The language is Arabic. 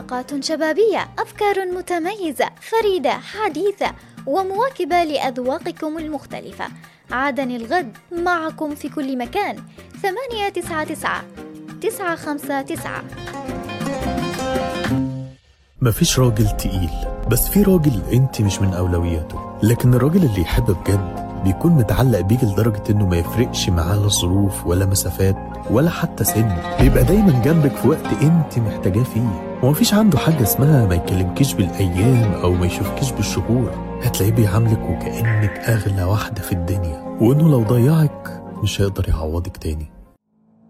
حلقات شبابية، أفكار متميزة فريدة حديثة ومواكبة لأذواقكم المختلفة. عادني الغد معكم في كل مكان. 899 959. مفيش راجل تقيل، بس في راجل انت مش من أولوياته. لكن الراجل اللي يحب بجد بيكون متعلق بيك لدرجة انه ما يفرقش معاه لا ظروف ولا مسافات ولا حتى سن. بيبقى دايما جنبك في وقت انت محتاجاه فيه، ومفيش عنده حاجة اسمها ما يكلمكيش بالأيام أو ما يشوفكيش بالشهور. هتلاقيه بيعاملك وكأنك أغلى واحدة في الدنيا، وإنه لو ضيعك مش هيقدر يعوضك تاني.